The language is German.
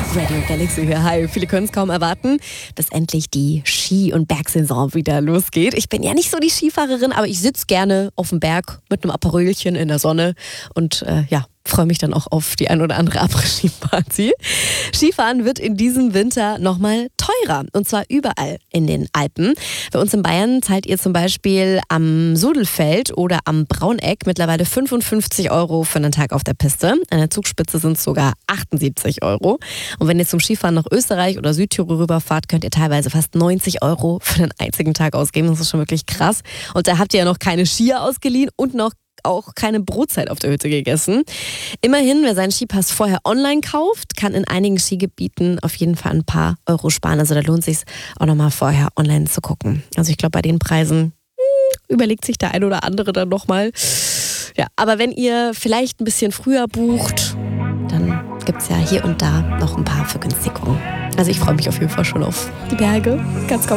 Radio Galaxy hier. Hi, viele können es kaum erwarten, dass endlich die Ski- und Bergsaison wieder losgeht. Ich bin ja nicht so die Skifahrerin, aber ich sitze gerne auf dem Berg mit einem Aperölchen in der Sonne und freue mich dann auch auf die ein oder andere Après-Ski-Party. Skifahren wird in diesem Winter nochmal teurer. Und zwar überall in den Alpen. Bei uns in Bayern zahlt ihr zum Beispiel am Sudelfeld oder am Brauneck mittlerweile 55 € für einen Tag auf der Piste. An der Zugspitze sind es sogar 78 €. Und wenn ihr zum Skifahren nach Österreich oder Südtirol rüberfahrt, könnt ihr teilweise fast 90 € für einen einzigen Tag ausgeben. Das ist schon wirklich krass. Und da habt ihr ja noch keine Skier ausgeliehen und noch auch keine Brotzeit auf der Hütte gegessen. Immerhin, wer seinen Skipass vorher online kauft, kann in einigen Skigebieten auf jeden Fall ein paar Euro sparen. Also da lohnt es sich auch nochmal vorher online zu gucken. Also ich glaube, bei den Preisen überlegt sich der ein oder andere dann nochmal. Ja, aber wenn ihr vielleicht ein bisschen früher bucht, dann gibt es ja hier und da noch ein paar Vergünstigungen. Also ich freue mich auf jeden Fall schon auf die Berge. Ganz